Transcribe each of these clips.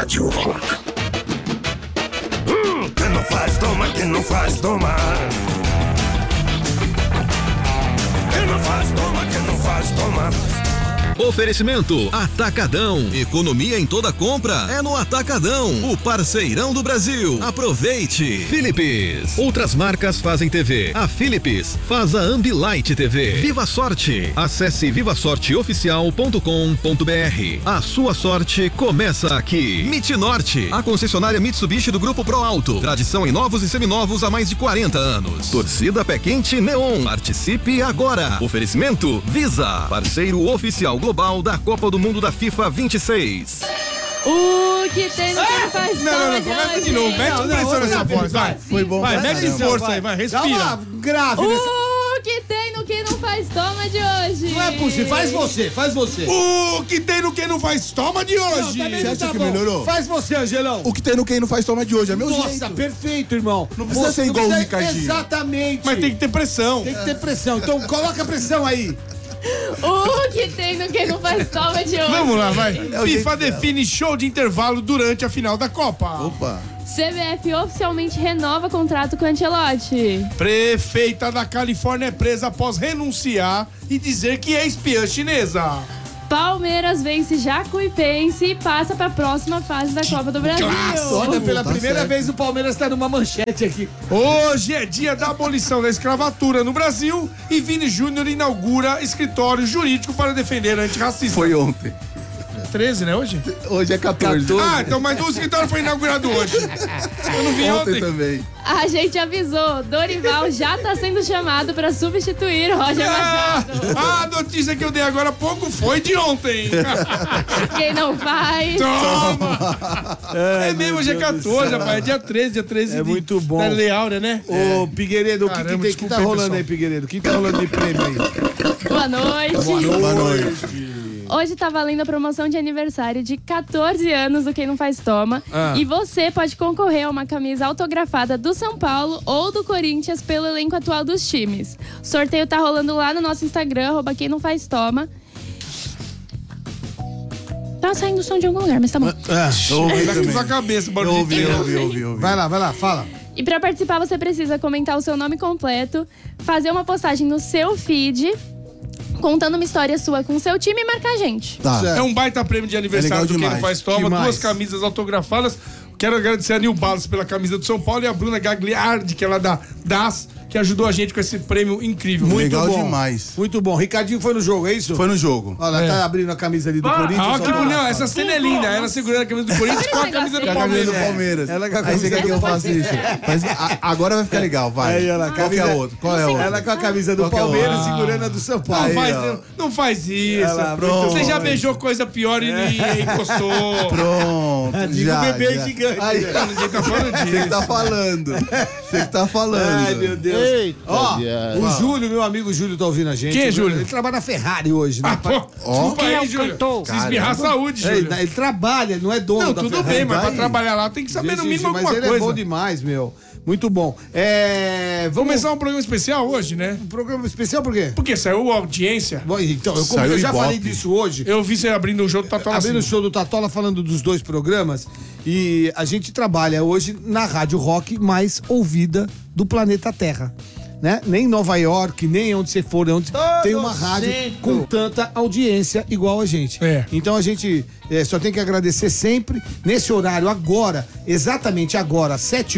Rádio Rock. Quem não faz, toma, quem não faz, toma. Quem não faz, toma, quem não faz, toma. Oferecimento Atacadão. Economia em toda compra é no Atacadão, o parceirão do Brasil. Aproveite. Philips. Outras marcas fazem TV. A Philips faz a Ambilight TV. Viva Sorte. Acesse vivasorteoficial.com.br. A sua sorte começa aqui. Norte, a concessionária Mitsubishi do Grupo Pro Alto. Tradição em novos e seminovos há mais de 40 anos. Torcida Pé Quente Neon. Participe agora. Oferecimento Visa, parceiro oficial global da Copa do Mundo da FIFA 26. O que tem no que faz Não, começa de novo. Mete pressão nessa voz, vai. Foi bom. Vai, mete força aí, vai, respira. Grave O que tem no que não faz toma de hoje. Não é possível, faz você. O que tem no que não faz toma de hoje. Você acha que melhorou? Faz você, Angelão. O que tem no quem não faz toma de hoje, é meu jeito. Nossa, perfeito, irmão. Não precisa ser igual o Ricardinho. Exatamente. Mas tem que ter pressão. Tem que ter pressão. Então coloca a pressão aí. O que tem no que não faz toma de hoje. Vamos lá, vai. FIFA define show de intervalo durante a final da Copa. Opa. CBF oficialmente renova contrato com Ancelotti. Prefeita da Califórnia é presa após renunciar e dizer que é espiã chinesa. Palmeiras vence Jacuipense e passa para a próxima fase da Copa do Brasil. Olha, pela Tá primeira certo. vez o Palmeiras tá numa manchete aqui. Hoje é dia da abolição da escravatura no Brasil e Vini Júnior inaugura escritório jurídico para defender antirracismo. Foi ontem. 13, né, hoje? Hoje é 14. Ah, então, mas o escritório foi inaugurado hoje. Eu não vi ontem. Também. A gente avisou, Dorival já tá sendo chamado para substituir Roger Machado. A notícia que eu dei agora há pouco foi de ontem. Quem não faz... Toma! É mesmo, hoje é 14, rapaz. É dia 13 É muito bom. Da Lei Áurea, né? Ô, Figueiredo, Caramba, o que desculpa tá aí, rolando pessoal. aí, Figueiredo? O que tá rolando de prêmio aí? Boa noite. Boa noite. Hoje tá valendo a promoção de aniversário de 14 anos do Quem Não Faz Toma. E você pode concorrer a uma camisa autografada do São Paulo ou do Corinthians pelo elenco atual dos times. O sorteio tá rolando lá no nosso Instagram, @Quem Não Faz Toma. Tá saindo som de algum lugar, mas tá bom. Eu ouvi Tá com sua cabeça, barulho de ouvi. Vai lá, fala. E pra participar você precisa comentar o seu nome completo, fazer uma postagem no seu feed, contando uma história sua com o seu time e marcar a gente. Tá. É um baita prêmio de aniversário É legal do Quem Não demais. Faz Toma. Demais. 2 camisas autografadas. Quero agradecer a New Balance pela camisa do São Paulo e a Bruna Gagliardi, que ela é da DAS, que ajudou a gente com esse prêmio incrível. Muito Legal bom. demais. Muito bom. Ricardinho foi no jogo, é isso? Foi no jogo. Olha, ela tá abrindo a camisa ali do Corinthians. Ah, que ó. bonito. Essa cena é linda. Ela segurando a camisa do Corinthians com a camisa do Com a camisa do Palmeiras. Palmeiras. Ela com a Aí camisa você quer que eu do faça isso? Mas agora vai ficar legal, vai. Aí, ela, Qual que é camisa- outro? Qual é outro? Ela com a camisa do Qual que é Palmeiras outro? segurando a do São Paulo. Aí, Não faz isso. Ela, pronto. Você já beijou coisa pior e encostou. Pronto, Digo já. bebê já. gigante. Aí, Ninguém tá falando você que disso. tá falando. Você que tá falando. Ai, meu Deus. Ó, o Júlio, meu amigo Júlio, tá ouvindo a gente. Quem é Júlio? Ele trabalha na Ferrari hoje, né? Ah, pô, desculpa aí, Júlio. Se espirrar a saúde, Júlio. Ele trabalha, ele não é dono Não, da tudo Ferrari. bem, mas pra vai. trabalhar lá tem que saber no Gente, mínimo mas alguma ele coisa. é bom demais, meu. Muito bom. Vamos Começar um programa especial hoje, né? um programa especial por quê? Porque saiu a audiência. Bom, então, Saiu eu já Ibope. falei disso hoje. Eu vi você abrindo o show do Tatola Abrindo o assim. show do Tatola falando dos 2 programas. E a gente trabalha hoje na rádio rock mais ouvida do planeta Terra. Né? Nem em Nova York, nem onde você for, onde tem uma rádio com tanta audiência igual a gente. É. Então a gente só tem que agradecer sempre. Nesse horário, agora, exatamente agora,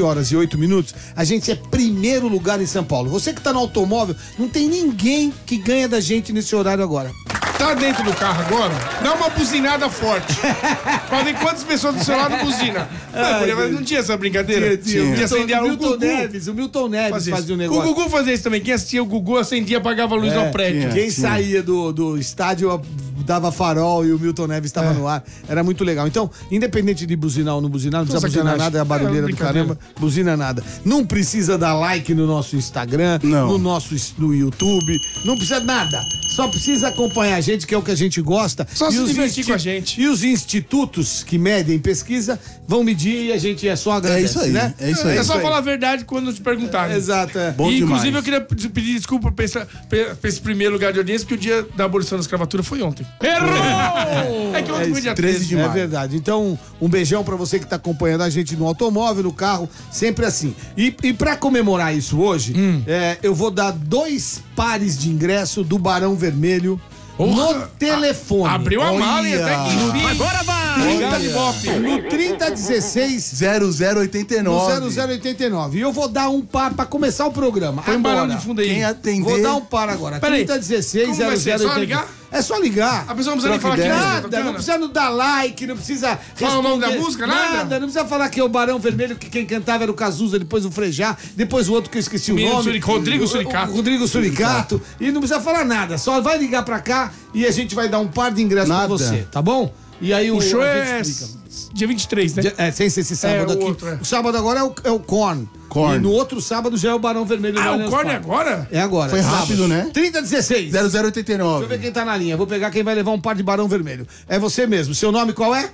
7h08, a gente é primeiro lugar em São Paulo. Você que tá no automóvel, não tem ninguém que ganha da gente nesse horário agora. Tá dentro do carro agora? Dá uma buzinada forte. Pra ver quantas pessoas do seu lado buzina. Não tinha essa brincadeira? Tinha. Acender o o Milton Gugu. Neves, o Milton Neves fazia um O negócio. Gugu fazia isso também. Quem assistia o Gugu acendia, apagava a luz no prédio. Quem saía do estádio dava farol e o Milton Neves estava no ar. Era muito legal. Então, independente de buzinar ou não buzinar, não precisa buzinar sacanagem. nada, é a barulheira do brincadeira. caramba. Buzina nada. Não precisa dar like no nosso Instagram, Não. no YouTube. Não precisa nada. Só precisa acompanhar a gente, que é o que a gente gosta. Só se os divertir com a gente. E os institutos que medem pesquisa vão medir e a gente só agradece, É isso aí, né? é isso aí. É só falar a verdade quando te perguntarem. Exato, é. Bom E, demais. inclusive, eu queria pedir desculpa pra esse primeiro lugar de audiência, porque o dia da abolição da escravatura foi ontem. Errou! É que ontem foi dia 13 de maio. É verdade. Então, um beijão pra você que tá acompanhando a gente no automóvel, no carro, sempre assim. E pra comemorar isso hoje, eu vou dar 2 pares de ingresso do Barão Vermelho no telefone. Abriu a mala e até que enfim. Agora vai! Obrigado, Ibope. No 3016 0089. 0089. E eu vou dar um par pra começar o programa. Põe um agora. barão de fundo aí. Quem atender... Vou dar um par agora. Peraí. 3016 Como vai ser? 0089. Só ligar? É só ligar. A pessoa não precisa nem falar Troca que ideia. Nada, não precisa dar like, não precisa Fala o nome da responder música, nada? Não precisa falar que é o Barão Vermelho, que quem cantava era o Cazuza, depois o Frejá, depois o outro que eu esqueci o nome. Rodrigo Suricato. O Rodrigo Suricato. E não precisa falar nada, só vai ligar pra cá e a gente vai dar um par de ingressos pra Nada. você, tá bom? E aí O show a é gente explica. dia 23, né? Sem ser esse sábado É, o aqui. outro, é. O sábado agora é o Korn. Korn. E no outro sábado já é o Barão Vermelho. no Ah, o Allianz Korn é Parque. agora? É agora. Foi sábado. rápido, né? 3016. 0089. Deixa eu ver quem tá na linha. Vou pegar quem vai levar um par de Barão Vermelho. É você mesmo. Seu nome qual é?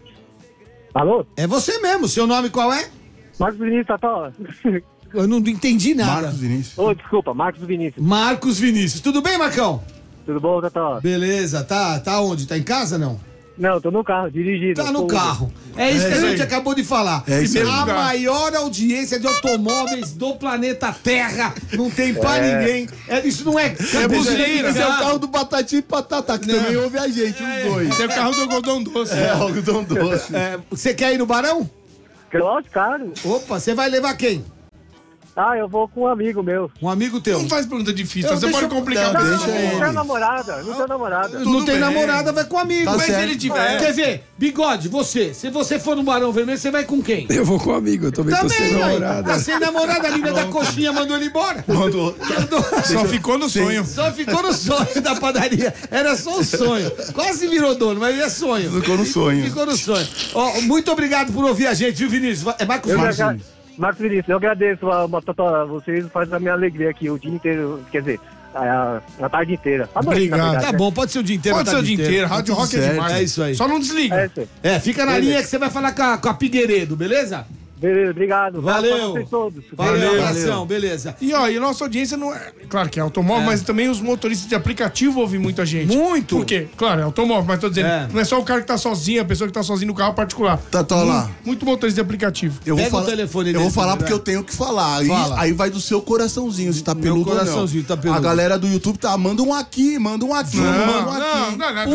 Alô? É você mesmo. Seu nome qual é? Marcos Vinícius, Tató. Eu não entendi nada. Marcos Vinícius. Ô, desculpa, Marcos Vinícius. Marcos Vinícius. Tudo bem, Marcão? Tudo bom, Tató? Beleza. Tá onde? Tá em casa, não? Não, tô no carro, dirigindo. Tá no carro. É isso que a gente acabou de falar. É isso aí. A maior audiência de automóveis do planeta Terra. Não tem pra ninguém. Isso não é... buzineira. Esse é o carro do Batatinha e Patatá, que também ouve a gente, os dois. Esse é o carro do algodão doce. É, algodão doce. Você quer ir no Barão? Lógico, cara. Opa, você vai levar quem? Ah, eu vou com um amigo meu. Um amigo teu. Não faz pergunta difícil, Eu você deixo- pode complicar. Não, pra deixa você. ele. Não tenho namorada, não tenho namorada. Não tem bem. namorada, vai com amigo. Tá Mas se certo. ele tiver... Quer ver, Bigode, você, se você for no Barão Vermelho, você vai com quem? Eu vou com um amigo, eu também tô sem Também, ué. namorada. Tá sem namorada, a menina da coxinha mandou ele embora. Mandou. Só ficou no sonho. Só ficou no sonho da padaria. Era só um sonho. Quase virou dono, mas é sonho. Ficou no sonho. Ficou no sonho. Ó, muito obrigado por ouvir a gente, viu, Vinícius? É Marcos Vinícius. Marcos Vinícius, eu agradeço, Tató. Vocês fazem a minha alegria aqui o dia inteiro, quer dizer, a tarde inteira. A noite, Obrigado. na verdade, Tá bom, pode ser o dia inteiro. Pode a ser o tarde dia inteiro. Rádio Rock é certo. demais. É isso aí. Só não desliga. É isso aí. Fica na linha que você vai falar com a Figueiredo, beleza? Beleza, obrigado. Valeu. Pra vocês todos. Valeu, abração, beleza. E ó, e a nossa audiência não é. Claro que é automóvel, mas também os motoristas de aplicativo ouvem muita gente. Muito. Por quê? Claro, é automóvel, mas tô dizendo, É. não é só o cara que tá sozinho, a pessoa que tá sozinho no carro particular. Tá lá. Muito motorista de aplicativo. Eu Pega vou o telefone Eu vou dele falar também, porque vai. eu tenho que falar. Fala. Aí vai do seu coraçãozinho, se tá Meu peludo ou não. coraçãozinho tá peludo. A galera do YouTube tá, manda um aqui, manda um aqui, manda um aqui.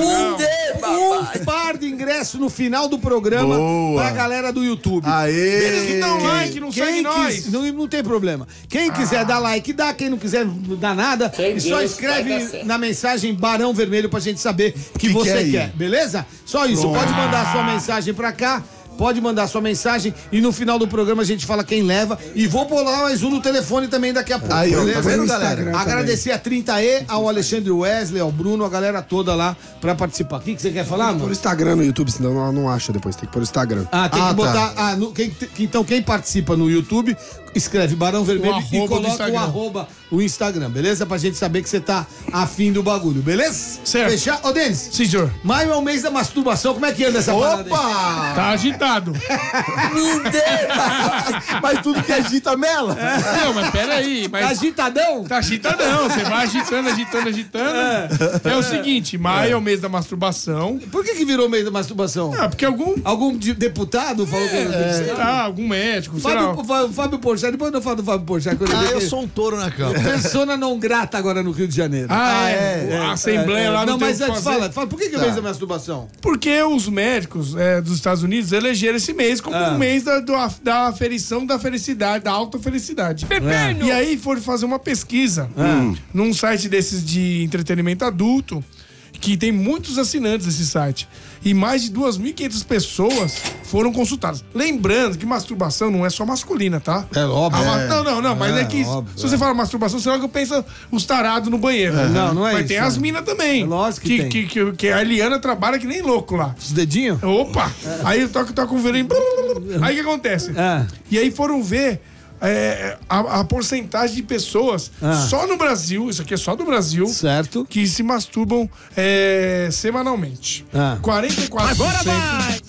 Um par de ingresso no final do programa Boa. pra galera do YouTube. Aê! que dão like, não segue nós. Não tem problema. Quem quiser dar like, dá. Quem não quiser dar nada, e só escreve na mensagem Barão Vermelho pra gente saber que você é quer, aí? beleza? Só isso. Pode mandar sua mensagem pra cá. Pode mandar sua mensagem e no final do programa a gente fala quem leva. E vou bolar mais um no telefone também daqui a pouco. Aí, ó, beleza? tá vendo, Instagram galera? também. Agradecer a 30E, ao Alexandre Wesley, ao Bruno, a galera toda lá pra participar. O que você quer falar, Por mano? Instagram no YouTube, senão não acha depois. Tem que pôr o Instagram. Ah, tem Ah, que botar. tá. Então, quem participa no YouTube, escreve Barão Vermelho O e arroba do coloca o Instagram. arroba o Instagram, beleza? Pra gente saber que você tá afim do bagulho, beleza? Certo. Fechar? Ô, Denis, Sim, senhor. maio é o mês da masturbação, como é que anda essa parada aí? Opa! Tá agitado. Mas tudo que agita mela. Não, mas peraí. Tá Mas agitadão? tá agitadão. Você vai agitando. É o seguinte, maio é o mês da masturbação. Por que virou mês da masturbação? Ah, porque algum... Algum deputado falou que era Sei lá, algum médico, sei lá. Fábio Porchat, depois eu falo do Fábio Porchat. Eu sou um touro na cama. Persona não grata agora no Rio de Janeiro. A Assembleia lá Não, não tem mas o que antes, fazer. fala, por que é mês da masturbação? Porque os médicos dos Estados Unidos elegeram esse mês como um mês da aferição da felicidade, da autofelicidade. E aí foram fazer uma pesquisa num site desses de entretenimento adulto, que tem muitos assinantes desse site. E mais de 2.500 pessoas foram consultadas. Lembrando que masturbação não é só masculina, tá? É óbvio. Não, mas é que óbvio, se você fala masturbação, você logo pensa os tarados no banheiro. Não é mas isso, tem né? as minas também. É lógico que tem. Que a Eliana trabalha que nem louco lá. Os dedinhos? Opa! Aí eu toco um violino. Aí o que acontece? E aí foram ver a porcentagem de pessoas só no Brasil, isso aqui é só do Brasil, Certo. que se masturbam semanalmente. 44%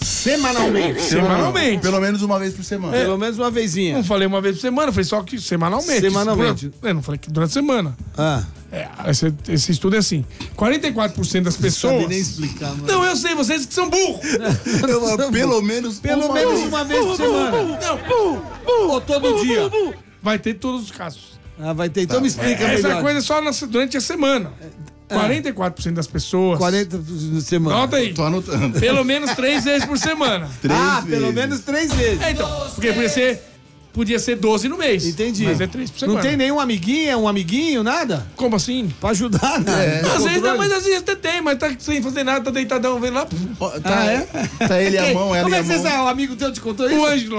Semanalmente. Semanalmente. Pelo menos uma vez por semana. Pelo menos uma vezinha. Não falei uma vez por semana, falei só que semanalmente. Semanalmente. Não falei que durante a semana. Ah. Esse estudo é assim: 44% das pessoas. Não sabe nem explicar, mano. Não, eu sei, vocês que são burros. Pelo menos uma vez por semana. Não, Ou todo dia. vai ter todos os casos. Ah, vai ter. Então me explica Essa melhor. coisa é só durante a semana. 44% das pessoas. 40 por semana. Nota aí. Tô anotando. Pelo menos 3 vezes por semana. Pelo menos 3 vezes. Então, porque podia ser 12 no mês. Entendi. Mas é 3 por semana. Não tem nenhum amiguinho, nada? Como assim? Pra ajudar, né? Às vezes não, mas às vezes até tem, mas tá sem fazer nada, tá deitadão, vendo lá. Tá ele a mão, ela Como e é a que você mão. sabe? O amigo teu te contou isso? O Ângelo.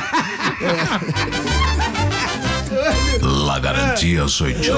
La garantia sou eu.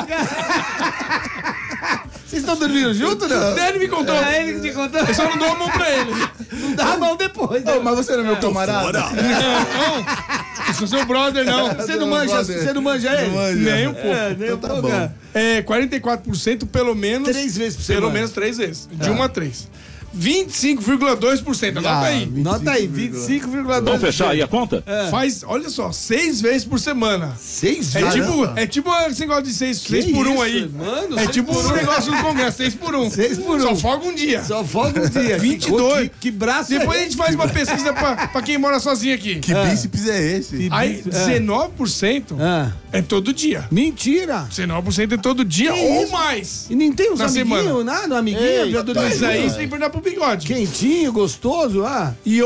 Vocês estão dormindo junto, não? Ele me contou. É ele que te contou? Eu só não dou a mão pra ele. Não dá a mão depois. Ô, mas você não é meu camarada? Não, eu sou seu brother, não. Você não manja ele? Não manja. Nem um pouco. Nem um Tá pouco. bom. 44% pelo menos. 3 vezes por semana. Pelo menos 3 vezes. De 1 a 3. 25,2%. Anota aí. Nota aí, 25,2%. Vamos fechar aí a conta? Faz, olha só, 6 vezes por semana. 6 É vezes? tipo esse negócio de 6 por 1 aí. Mano, É 6 tipo por um 1. negócio do Congresso, 6 por 1. 6 por 1. Só folga um dia. Só folga um dia. 22. Que braço Depois é a gente faz uma pesquisa pra quem mora sozinho aqui. Que bíceps é esse? Aí, 19% é todo dia. Mentira. 19% é todo dia ou mais. E nem tem uns Na amiguinhos, semana. nada? Amiguinho, já dormiu Mas aí junto? você tem que perder pro bigode. Quentinho, gostoso, E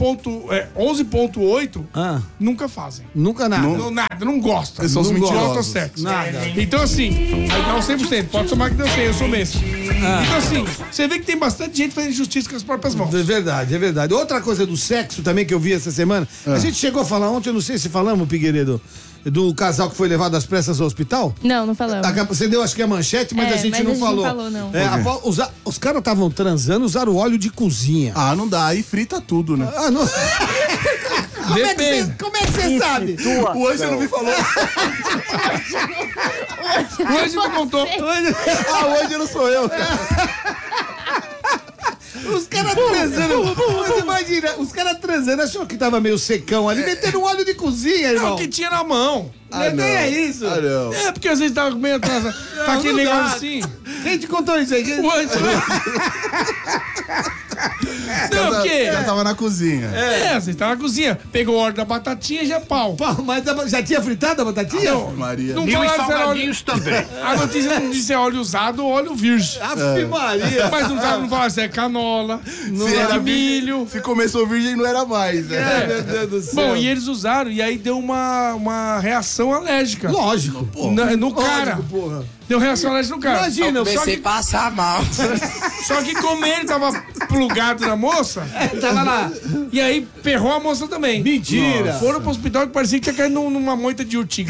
11,8 nunca fazem. Nunca nada. Não, nada, não gosta. Eles são os não mentirosos. gosta sexo. Nada. Então assim, aí dá um 100%. Pode somar que deu 100, eu sou mesmo. Então assim, você vê que tem bastante gente fazendo justiça com as próprias mãos. É verdade, é verdade. Outra coisa do sexo também que eu vi essa semana, a gente chegou a falar ontem, eu não sei se falamos, Figueiredo, do casal que foi levado às pressas ao hospital. Não falamos. Você deu, acho que a manchete, mas a gente não falou. Não. Os caras estavam transando, usaram óleo de cozinha. Ah, não dá. Aí frita tudo, né? Ah, não... Como é Depende. que você sabe? O Ângelo me falou. O Ângelo contou. O Ângelo sou eu. Os caras transando. Mas imagina, os caras transando, achou que tava meio secão ali, metendo um óleo de cozinha, É irmão. o que tinha na mão. Nem é isso. Ah, não. É, porque às vezes tava meio atrasado. Tá aquele não dá. negócio assim. Quem te contou isso aí? O Ângelo. Não, porque... Já tava na cozinha. você tá na cozinha. Pegou o óleo da batatinha e já pau. Pô, mas já tinha fritado a batatinha? Maria. Não falaram se era óleo... também. A notícia não disse se é óleo usado ou óleo virgem. Ave Maria. Mas não falaram se é canola, se é de milho. Se começou virgem, não era mais, né? Meu Deus do céu. Bom, e eles usaram, e aí deu uma reação alérgica. Lógico, pô. No cara. Lógico, porra. Deu reação alérgica no cara. Imagina, só que, passar mal. só que como ele tava plugado na moça, Tava lá. e aí ferrou a moça também. Mentira. Foram pro hospital que parecia que tinha caído numa moita de urtiga.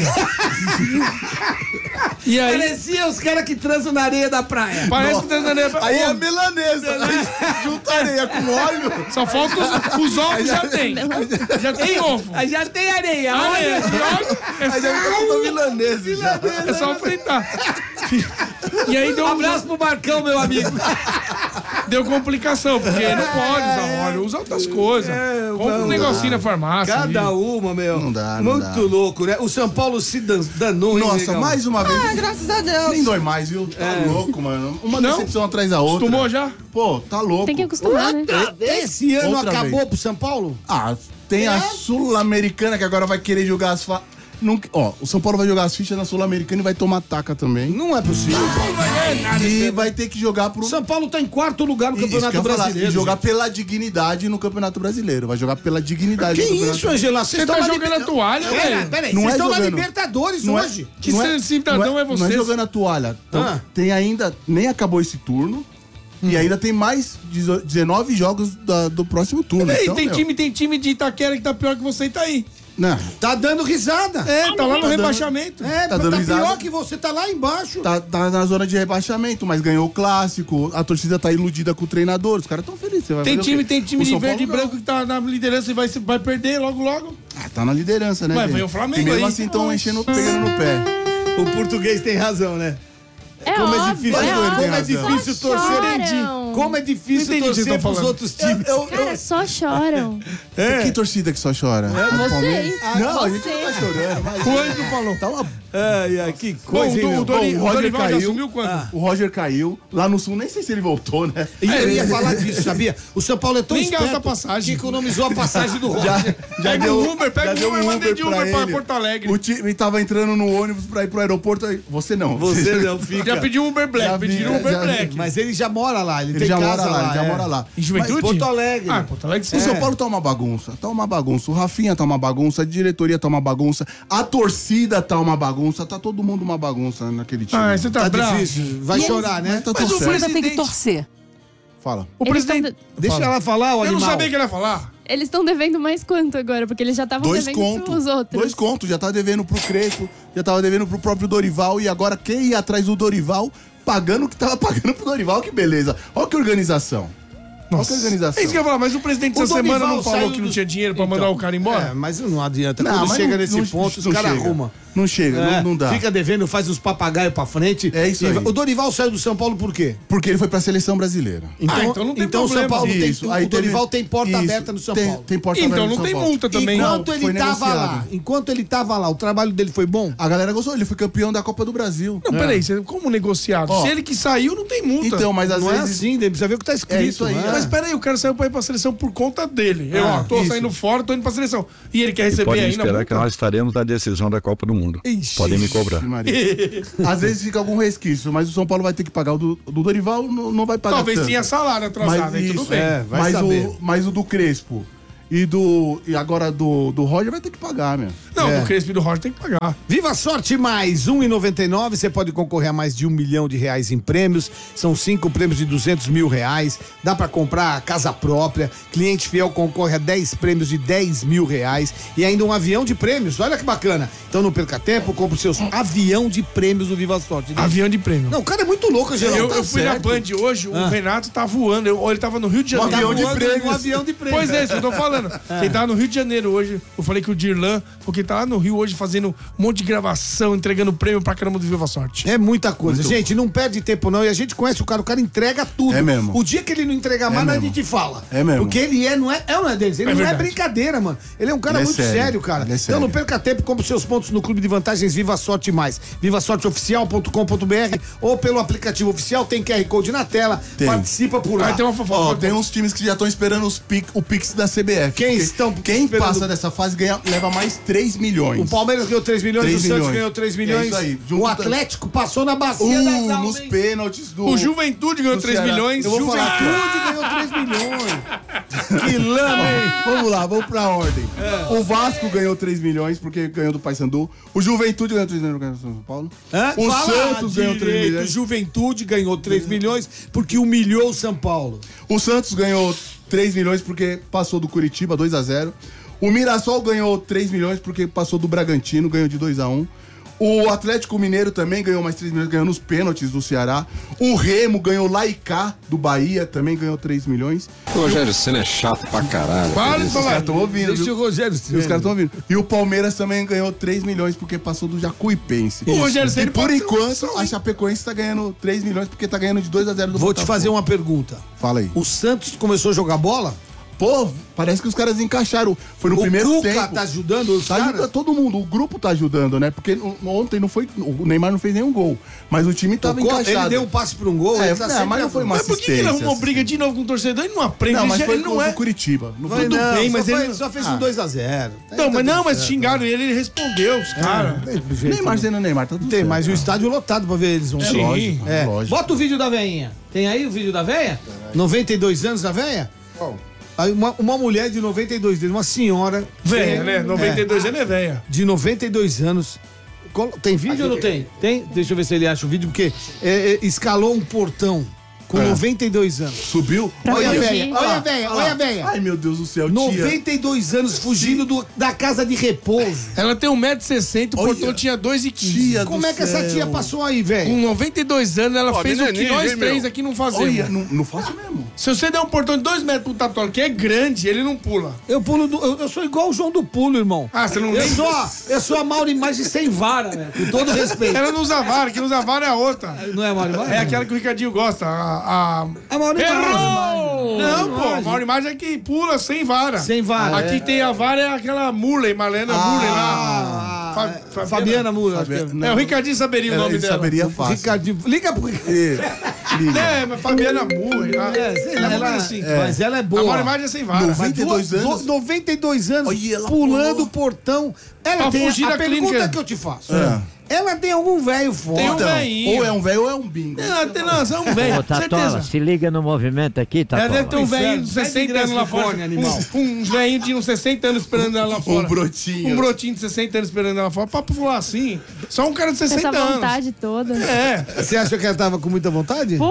E aí, Parecia os caras que transam na areia da praia. parece que tá dando Aí é milanesa. Aí junta areia com óleo. Só falta os ovos, já tem. Já tem ovo. Aí já tem areia. Areia, Aí já faltou milanesa. Já. é só fritar. E aí deu Um abraço pro Marcão, meu amigo. deu complicação, porque não pode usar óleo, usa outras coisas. Compra um negocinho na farmácia. Cada uma, meu. Não dá, não Muito dá. louco, né? O São Paulo se danou, hein, Nossa, negão? mais uma vez. Graças a Deus. Nem dói mais, viu? Tá louco, mano. Uma Não? decepção atrás da outra. Acostumou já? Pô, tá louco. Tem que acostumar, né? Esse ano Outra acabou vez. pro São Paulo? Ah, tem a Sul-Americana que agora vai querer jogar as Ó, o São Paulo vai jogar as fichas na Sul-Americana e vai tomar taca também. Não é possível. E vai ter que jogar pro. São Paulo tá em quarto lugar no Isso que Campeonato eu ia falar, Brasileiro. e jogar gente. pela dignidade no Campeonato Brasileiro. Vai jogar pela dignidade Que no Campeonato isso, Angela? Você tá jogando a toalha, velho? Peraí, Não vocês é estão na jogando. Libertadores Não é- hoje. Que não é- cidadão é você? Não é jogando a toalha. Então, tem ainda. Nem acabou esse turno. E ainda tem mais 19 jogos do próximo turno. Ei, Então, tem meu, time de Itaquera que tá pior que você e tá aí. Não, Tá dando risada. É, tá lá no dando- rebaixamento. É, Tá tá, dando risada. pior que você, tá lá embaixo. tá na zona de rebaixamento, mas ganhou o clássico. A torcida tá iludida com o treinador. Os caras tão felizes. Você vai Tem fazer o quê? time O de São verde e Paulo não. branco que tá na liderança e vai perder logo. Ah, tá na liderança, né? Vai, velho? vem o Flamengo E mesmo aí. assim estão pegando no pé. O português tem razão, né? É Como é óbvio, difícil, é Como óbvio. como é razão. difícil torcer. Choram. como é difícil Entendi o que vocês torcer estão pros falando. outros times. Cara, só choram. Que torcida que só chora? Vocês. Não, a gente não tá chorando. Mas... O Anjo falou. Tá uma... Que Bom, coisa, hein, o meu? Dorival já caiu. assumiu quando? O Roger caiu. Lá no Sul, nem sei se ele voltou, né? E eu ia falar disso, sabia? O São Paulo é tão Nem esperto gasta passagem. que economizou a passagem do Roger. Já Pega deu o Uber, pega já o Uber, deu manda de Uber pra ele. Porto Alegre. O time tava entrando no ônibus pra ir pro aeroporto. Aí, você não. Você não fica. Já pediu um Uber Black, Já pediram um vi, Uber já vi. Black. Mas ele já mora lá, ele Ele tem já casa mora lá, lá. ele já mora lá. Em Juventude? Porto Alegre. Ah, Porto Alegre sim. O São Paulo tá uma bagunça. Tá uma bagunça. O Rafinha tá uma bagunça. A diretoria tá uma bagunça. A torcida tá uma bagunça. Tá todo mundo uma bagunça naquele time. Ah, você tá Tá bravo. difícil. Vai chorar, né? Tá Mas tudo o certo. presidente Tem que torcer. Fala. O Eles presidente... Deixa ela falar, o Eu não animal. sabia que ele ia falar. Eles estão devendo mais quanto agora? Porque eles já estavam Dois devendo contos. pros outros. 2 contos. Já tá devendo pro Crespo. Já tava devendo pro próprio Dorival. E agora quem ia atrás do Dorival pagando o que tava pagando pro Dorival. Que beleza. Olha que organização. Olha que organização. É isso que eu ia falar, mas o presidente O essa semana Dorival não falou saiu que não do- tinha dinheiro pra Então, mandar o cara embora? É, mas não adianta. Não, Quando mas chega não- nesse não- ponto, os não caras chega. arrumam. Não chega, É, não dá. Fica devendo, faz os papagaios pra frente. É isso aí. O Dorival saiu do São Paulo por quê? Porque ele foi pra seleção brasileira. então não tem o São problema. Paulo tem, Isso, o aí Dorival teve- tem porta isso, aberta no São Paulo. Tem porta Então aberta no não São tem Paulo. multa também, não. Enquanto foi ele tava negociado. lá, o trabalho dele foi bom? A galera gostou, ele foi campeão da Copa do Brasil. Não, peraí, como negociado? Ó. Se ele que saiu, não tem multa. Então, mas às Não é vezes... assim, David, precisa ver o que tá escrito. É isso aí, né? Mas peraí, o cara saiu pra ir pra seleção por conta dele. Eu, ó, tô isso. saindo fora, tô indo pra seleção. E ele quer receber Podem aí na esperar multa? que nós estaremos na decisão da Copa do Mundo. Ixi. Podem me cobrar. Maria. Às vezes fica algum resquício, mas o São Paulo vai ter que pagar. O do Dorival não vai pagar Talvez tanto. tenha salário atrasado, aí tudo isso, bem. É, vai mas, saber. mas o do Crespo e agora do Roger vai ter que pagar, meu. Não, É. o Crespo e do Roger tem que pagar. Viva a Sorte Mais, R$1,99, você pode concorrer a mais de R$1 milhão em prêmios, são 5 prêmios de R$200 mil, dá pra comprar a casa própria, cliente fiel concorre a 10 prêmios de R$10 mil e ainda um avião de prêmios, olha que bacana. Então não perca tempo, compre o seu avião de prêmios do Viva a Sorte. Avião de prêmio. Não, o cara é muito louco, Geraldo. Eu fui na Band hoje, o Renato tá voando. Ele tava no Rio de Janeiro. avião de Tá voando prêmios. Um avião de prêmios. Pois é, isso que eu tô falando. Quem tava no Rio de Janeiro hoje, eu falei que o Dirlan, porque tá lá no Rio hoje fazendo um monte de gravação, entregando prêmio pra caramba do Viva a Sorte. É muita coisa. Gente, não perde tempo não. E a gente conhece o cara entrega tudo. É mesmo. O dia que ele não entregar mais, a mesmo. gente fala. É mesmo. Porque ele não é deles. Ele É não é verdade. brincadeira, mano. Ele é um cara Ele é muito sério. sério, cara. Ele é Então sério. não perca tempo, compre seus pontos no Clube de Vantagens Viva a Sorte Mais. vivasorteoficial.com.br ou pelo aplicativo oficial, tem QR Code na tela. Tem. Participa por lá. Aí tem uma Ó, fofoca. tem uns times que já estão esperando o Pix da CBF. Quem Porque estão Quem esperando? passa dessa fase leva mais 3 milhões. O Palmeiras ganhou 3 milhões, 3 o Santos milhões. ganhou 3 milhões. É isso aí. O Atlético passou na bacia das almas, Nos hein? pênaltis do... O Juventude ganhou do 3 Ceará. milhões. Eu vou falar aqui, ó. Juventude ganhou 3 milhões. Que lama, hein? Vamos lá, vamos pra ordem. O Vasco ganhou 3 milhões porque ganhou do Paysandu. O Juventude ganhou 3 milhões do São Paulo. Hã? O Fala Santos ganhou 3 direito. milhões. Juventude ganhou 3 milhões porque humilhou o São Paulo. O Santos ganhou 3 milhões porque passou do Curitiba 2-0. O Mirassol ganhou 3 milhões porque passou do Bragantino, ganhou de 2-1. O Atlético Mineiro também ganhou mais 3 milhões, ganhou nos pênaltis do Ceará. O Remo ganhou lá e cá do Bahia, também ganhou 3 milhões. O Rogério Ceni é chato pra caralho. Para de Os caras falar. estão ouvindo, Deixa viu? o Rogério E os caras estão ouvindo. E o Palmeiras também ganhou 3 milhões porque passou do Jacuipense. O Rogério Ceni E por pode ser uma enquanto, opção, a hein? Chapecoense tá ganhando 3 milhões porque tá ganhando de 2-0 do Vou te Botafogo. fazer uma pergunta. Fala aí. O Santos começou a jogar bola? Pô, parece que os caras encaixaram. Foi no primeiro Cuca tempo. tá ajudando os Tá caras? ajudando todo mundo, o grupo tá ajudando, né? Porque ontem não foi. O Neymar não fez nenhum gol. Mas o time tava Tocou, encaixado. ele deu um passe pra um gol. É, ele tá não, sempre mas não foi uma Mas por que ele assistência, arrumou briga de novo com o torcedor? Ele não aprende. Não, mas ele foi ele não do é. Curitiba. Não Vai foi Tudo não, bem, mas só ele- só fez Ah. um 2-0. Não, mas xingaram ele respondeu os caras. Neymar sendo Neymar, tá tudo Tem, certo. mas o estádio lotado pra ver eles. Sim. Lógico, É. lógico. Bota o vídeo da veinha. Tem aí o vídeo da veia? 92 anos da veia? Aí uma mulher de 92 anos, uma senhora. Velha, né? 92 é, anos é velha. de 92 anos. Tem vídeo ou não tem? Tem? Deixa eu ver se ele acha o vídeo, porque escalou um portão com 92 anos. Subiu? Olha a fugir. velha, olha a velha, olha a velha. Ai, meu Deus do céu, tia. 92 anos fugindo da casa de repouso. Ela tem 1,60 m, o Olha. portão tinha 2,15. Tia Como do é que essa céu. tia passou aí, velho? Com 92 anos, ela Ó, fez o que menininho, nós hein, três meu? aqui não fazemos. Olha, não faço mesmo. Se você der um portão de 2 metros pro Tatuolo, que é grande, ele não pula. Eu pulo eu sou igual o João do Pulo, irmão. Ah, você não Eu lembra? sou a Mauro Imagem sem vara, né? Com todo respeito. Ela não usa vara, quem usa vara é a outra. Não é Mauro Imagem? É aquela que o Ricardinho gosta, A Mauro Errou! Não, pô, a Mauro Imagem é que pula sem vara. Sem vara. Aqui tem a vara, é aquela Marlena Murley lá. Fabiana Murley. O Ricardinho saberia o nome dela. Saberia fácil. Ricardinho, liga pro Mas Fabiana Murley. Mas ela é boa. A Mauro Imagem é sem vara. 92 anos. 92 anos, Olha, pulando o portão. Ela Pra tem fugir a da pergunta clínica. que eu te faço. Ela tem algum velho foda. Tem um velhinho. Ou é um velho ou é um bingo. Não, tem razão, um velho. Ô, Tatola, Certeza. se liga no movimento aqui, Tatola. Deve ter um velhinho de 60 anos lá fora. animal. Uns velhinhos de uns 60 anos esperando ela lá fora. Um brotinho. Um brotinho de 60 anos esperando ela lá fora. Pra pular assim. Só um cara de 60 Essa anos. vontade toda. É. Você achou que ela tava com muita vontade? Pô,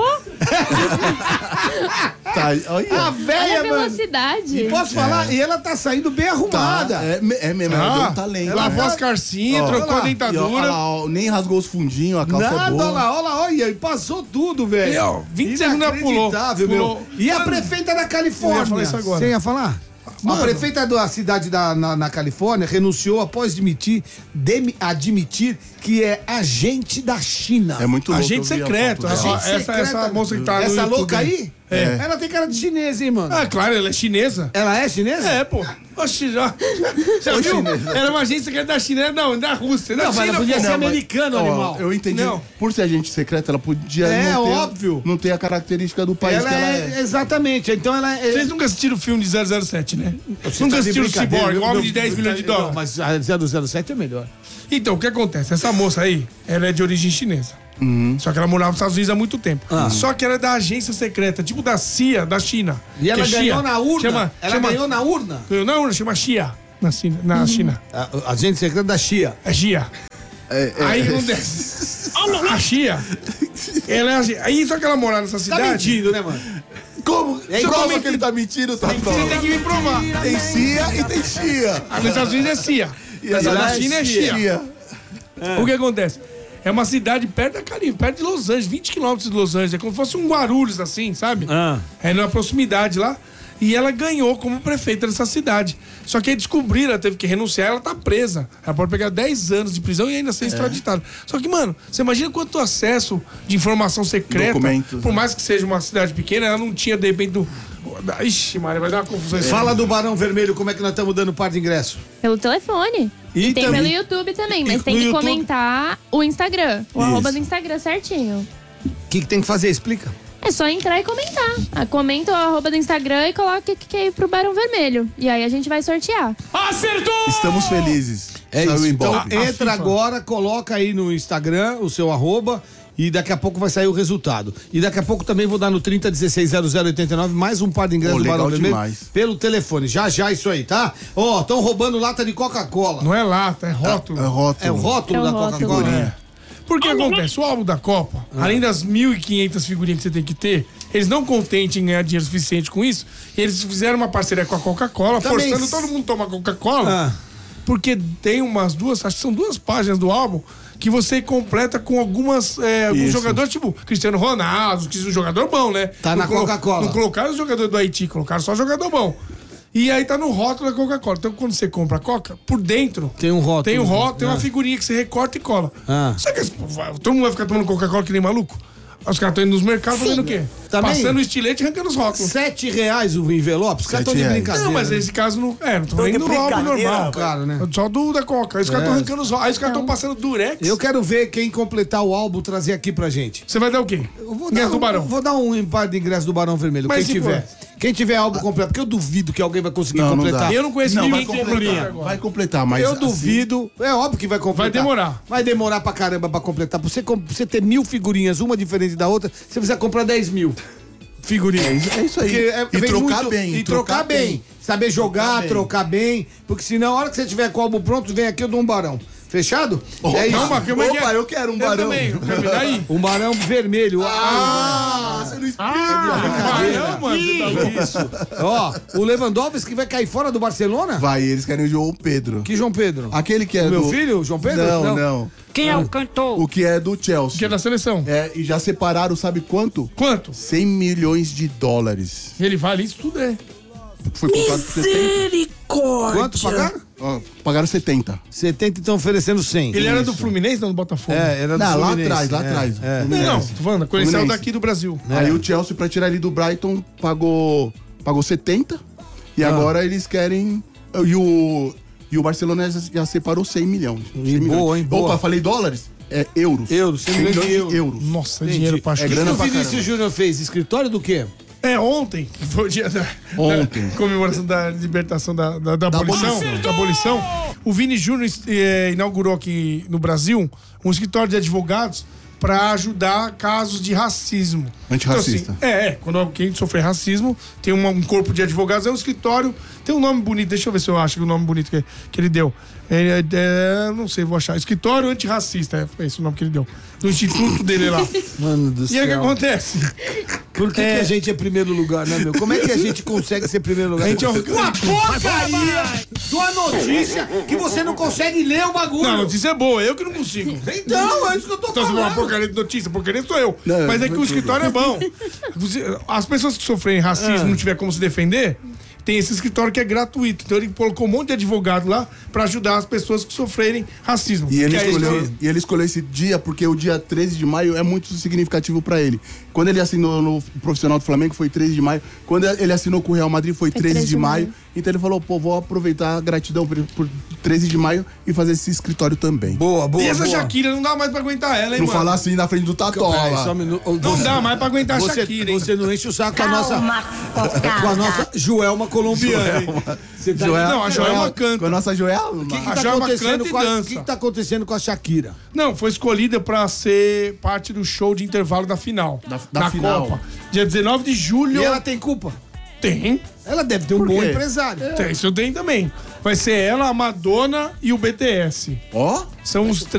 Tá, olha. A olha a velha, mano. velocidade. E posso falar? E ela tá saindo bem arrumada. É mesmo, ela deu um talento. Lavou né? as carcinhas, Ó, trocou olha a lá. E, ó, dentadura. olha lá, ó, nem rasgou os fundinhos, a calça é Nada, boa. olha lá, olha, e passou tudo, velho. E, ó, 20 segundos ela pulou. Inacreditável, meu. Pulou. E a Mano, prefeita da eu ia Califórnia? falar isso agora. Você ia falar? Mano. A prefeita da cidade na Califórnia renunciou após admitir que é agente da China. É muito louco. Agente eu vi a secreto. foto dela. Essa moça que tá no Essa YouTube. louca aí? É. Ela tem cara de chinesa, hein, mano? Ah, claro, ela é chinesa. Ela é chinesa? É, pô. Oxi, já viu? Era uma agência que era da China, não, da Rússia. Da Não, mas China, ela podia pô. ser Não, americano, Ó, animal. eu entendi. Não. Por ser agente secreto, ela podia É, não ter, óbvio. não ter a característica do país Ela que ela é, é. exatamente. Então ela é. Vocês nunca assistiram o filme de 007, né? Você Nunca tá de assistiram o brincadeira, Cyborg, o meu- homem de 10 milhões de Não, dólares. mas a 007 é melhor. Então, o que acontece? Essa moça aí, ela é de origem chinesa. Só que ela morava nos Estados Unidos há muito tempo. Só que ela é da agência secreta, tipo da CIA, da China. E ela que é ganhou Xia. na urna? Chama, Ela ganhou na urna? Ganhou na urna, chama Xia. Na China. A agente secreta da Xia. É Xia. Aí o que acontece? A Xia, ela é a Xia. Aí só que ela mora nessa Tá cidade. mentindo, né, mano? Como? É Você igual prova a que ele tá mentindo, tá Você tem que me provar. Tem CIA e tem Chia. Nos Estados Unidos é CIA. E Mas lá na é China é Xia. Chia. O que acontece? É uma cidade perto da Califórnia, perto de Los Angeles, 20 quilômetros de Los Angeles. É como se fosse um Guarulhos, assim, sabe? É na proximidade lá. E ela ganhou como prefeita dessa cidade. Só que aí descobriram, ela teve que renunciar, ela tá presa. Ela pode pegar 10 anos de prisão e ainda ser extraditada. Só que, mano, você imagina quanto acesso de informação secreta, Documentos, por né? mais que seja uma cidade pequena, ela não tinha, de repente, Ixi, Maria, vai dar uma confusão. Fala do Barão Vermelho, como é que nós estamos dando par de ingresso? Pelo telefone. E E tem também- pelo YouTube também, mas E tem no que YouTube? comentar o Instagram. O arroba do Instagram certinho. O que tem que fazer? Explica. É só entrar e comentar. Comenta o arroba do Instagram e coloca que quer ir pro Barão Vermelho. E aí a gente vai sortear. Estamos felizes. É Saiu isso. o Então Ibope. entra agora, coloca aí no Instagram o seu arroba e daqui a pouco vai sair o resultado. E daqui a pouco também vou dar no 30160089 mais um par de ingressos do legal Barão Vermelho demais. pelo telefone. Já isso aí, tá? Ó, estão roubando lata de Coca-Cola. Não é lata, é rótulo. É rótulo. É o rótulo É o da rótulo. Coca-Cola. Porque acontece, o álbum da Copa, além das 1.500 figurinhas que você tem que ter, eles não contentes em ganhar dinheiro suficiente com isso, eles fizeram uma parceria com a Coca-Cola, Também forçando todo mundo a tomar Coca-Cola, porque tem umas duas, acho que são 2 páginas do álbum, que você completa com alguns jogadores, tipo Cristiano Ronaldo, que é um jogador bom, né? Tá na Coca-Cola. Não colocaram os jogadores do Haiti, colocaram só jogador bom. E aí tá no rótulo da Coca-Cola. Então quando você compra a Coca, por dentro Tem um rótulo. tem um rótulo, tem uma figurinha que você recorta e cola. Só que todo mundo vai ficar tomando Coca-Cola que nem maluco? Os caras estão indo nos mercados fazendo o quê? Também. Passando o estilete e arrancando os rótulos. R$7 o envelope? Os caras estão de R$7. brincadeira. Não, mas nesse caso não. Não tô nem no álbum normal. Claro, né? Só do da Coca. Aí os caras estão arrancando os rótulos. Aí os caras estão passando durex. Eu quero ver quem completar o álbum trazer aqui pra gente. Você vai dar o quê? Eu vou Ingresso dar, do Barão. Vou dar um par de ingresso do Barão Vermelho. Mas quem se tiver. Quem tiver álbum completo, porque eu duvido que alguém vai conseguir Não, não completar. dá. Eu não conheço Não, vai ninguém que tem completar. figurinha agora. Vai completar, mas Eu assim, duvido. É óbvio que vai completar. Vai demorar. Vai demorar pra caramba pra completar. Pra você ter 1000 figurinhas, uma diferente da outra, você precisa comprar 10.000 figurinhas. É isso aí. Porque E vem trocar bem, E trocar bem. Saber jogar, bem. trocar bem. Porque senão, a hora que você tiver com o álbum pronto, vem aqui eu dou um Barão. Fechado? É isso. Calma, como é que é? Opa, eu quero um Barão. também. Eu quero me dar aí. Um Barão vermelho. Você não explica. Não, mano. Você tá Isso. Ó, o Lewandowski vai cair fora do Barcelona? Vai, eles querem o João Pedro. Que João Pedro? Aquele que é O meu do... filho, João Pedro? Não. Quem é o cantor? O que é do Chelsea. Que é da seleção. É, e já separaram, sabe quanto? Quanto? 100 milhões de dólares. Ele vale isso tudo, é. Foi comprado por 70. Quanto pagaram? Pagaram 70. 70 estão oferecendo 100. Ele era do Fluminense, não do Botafogo? Era do Fluminense. Lá atrás. Não, tô falando, quando ele saiu daqui do Brasil. Aí o Chelsea, pra tirar ele do Brighton, pagou 70. E agora eles querem... E o Barcelona já separou 100 milhões. 100 boa, hein? Boa. Opa, falei dólares? É euros. 100 milhões de euros. Nossa, dinheiro pra achar. É grana O que pra o Vinícius Júnior fez? Escritório do quê? Ontem, que foi o dia da comemoração da libertação da abolição. O Vini Júnior inaugurou aqui no Brasil um escritório de advogados para ajudar casos de racismo. Antirracista. Então, assim, quando alguém sofrer racismo, tem um corpo de advogados, é um escritório, tem um nome bonito, deixa eu ver se eu acho o nome bonito que ele deu. Não sei, vou achar. Escritório Antirracista, foi esse o nome que ele deu. Do instituto dele lá. Mano do céu. E aí o que acontece? Por que a gente é primeiro lugar, né, meu? Como é que a gente consegue ser primeiro lugar? A gente é uma porcaria de uma notícia que você não consegue ler o bagulho. Não, a notícia é boa, eu que não consigo. Então, é isso que eu tô falando. Então, uma porcaria de notícia, porcaria sou eu. Mas é que o escritório é bom. As pessoas que sofrem racismo e não tiver como se defender, tem esse escritório que é gratuito. Então ele colocou um monte de advogado lá pra ajudar as pessoas que sofrerem racismo. E ele escolheu esse dia porque o dia 13 de maio é muito significativo pra ele. Quando ele assinou no profissional do Flamengo foi 13 de maio. Quando ele assinou com o Real Madrid foi 13 de maio. Então ele falou, vou aproveitar a gratidão por 13 de maio e fazer esse escritório também. Boa. E essa Shakira, não dá mais pra aguentar ela, hein, não mano? falar assim na frente do Tatola. Não dá mais pra aguentar a Shakira, hein? Você não enche o saco com a nossa Joelma colombiana, hein? Não, a Joelma canta. Com a nossa Joelma? O que tá acontecendo com a Shakira? Não, foi escolhida pra ser parte do show de intervalo da final. Da final. Copa. Dia 19 de julho. E ela tem culpa? Tem. Ela deve ter um bom empresário. Isso tem também. Vai ser ela, a Madonna e o BTS. São os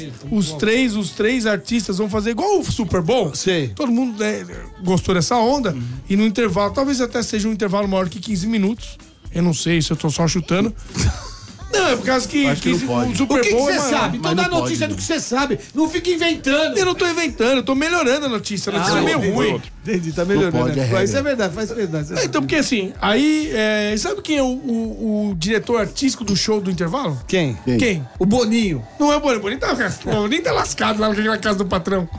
três artistas vão fazer igual o Super Bowl. Sei. Todo mundo gostou dessa onda. E no intervalo, talvez até seja um intervalo maior que 15 minutos. Eu não sei se eu tô só chutando. Não, é por causa que o Super Bowl. O que você é sabe? Então dá a notícia do que você sabe. Não fica inventando. Eu não tô inventando, eu tô melhorando a notícia. A notícia é meio ruim. Entendi, tá melhorando. Isso é verdade, faz verdade. Então, porque assim, aí. Sabe quem é o diretor artístico do show do intervalo? Quem? Quem? O Boninho. Não é o Boninho. O Boninho tá lascado lá na casa do patrão.